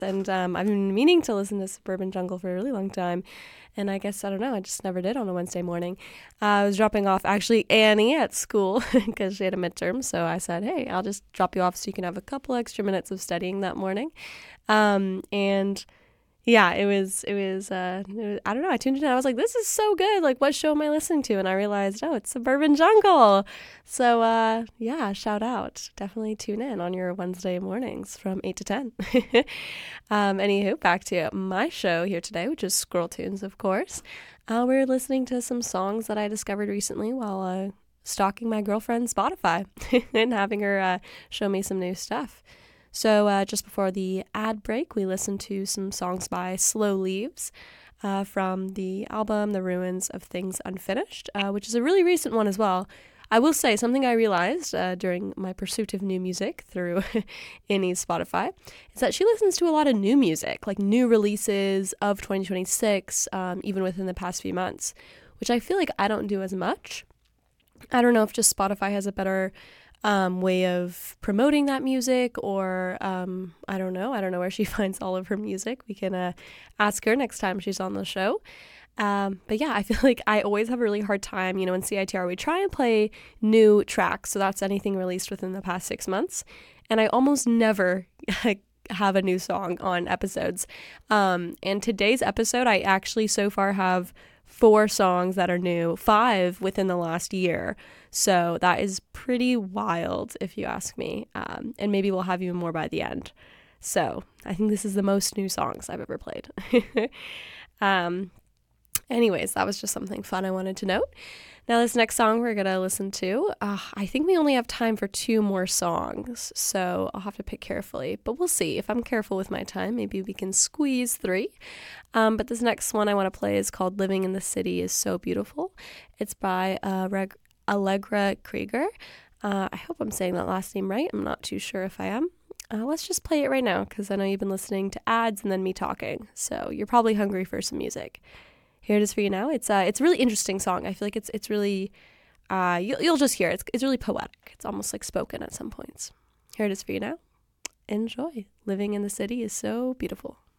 And I've been meaning to listen to Suburban Jungle for a really long time. And I guess, I don't know, I just never did on a Wednesday morning. I was dropping off actually Annie at school because she had a midterm. So I said, hey, I'll just drop you off so you can have a couple extra minutes of studying that morning. And yeah, I don't know, I tuned in and I was like, this is so good. Like, what show am I listening to? And I realized, oh, it's Suburban Jungle. So, yeah, shout out. Definitely tune in on your Wednesday mornings from 8 to 10. Anywho, back to my show here today, which is Squirrel Tunes, of course. We're listening to some songs that I discovered recently while stalking my girlfriend's Spotify and having her show me some new stuff. So just before the ad break, we listened to some songs by Slow Leaves from the album The Ruins of Things Unfinished, which is a really recent one as well. I will say something I realized during my pursuit of new music through Annie's Spotify is that she listens to a lot of new music, like new releases of 2026, even within the past few months, which I feel like I don't do as much. I don't know if just Spotify has a better way of promoting that music, or I don't know where she finds all of her music. We can ask her next time she's on the show. But yeah, I feel like I always have a really hard time, in CITR we try and play new tracks, so that's anything released within the past 6 months, and I almost never have a new song on episodes. And today's episode, I actually so far have 4 songs that are new, 5 within the last year. So that is pretty wild if you ask me. And maybe we'll have even more by the end. So I think this is the most new songs I've ever played. Anyways, that was just something fun I wanted to note. Now this next song we're going to listen to, I think we only have time for 2 more songs, so I'll have to pick carefully. But we'll see. If I'm careful with my time, maybe we can squeeze 3. But this next one I want to play is called Living in the City is So Beautiful. It's by Allegra Krieger. I hope I'm saying that last name right. I'm not too sure if I am. Let's just play it right now because I know you've been listening to ads and then me talking, so you're probably hungry for some music. Here it is for you now. It's a really interesting song. I feel like it's really you'll just hear it. It's really poetic. It's almost like spoken at some points. Here it is for you now. Enjoy. Living in the City is So Beautiful.